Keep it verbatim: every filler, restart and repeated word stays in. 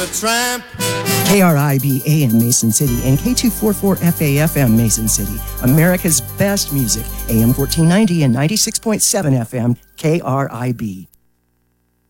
a tramp. K R I B A M Mason City and K two forty-four F A F M Mason City. America's best music. A M fourteen ninety and ninety-six point seven F M K R I B.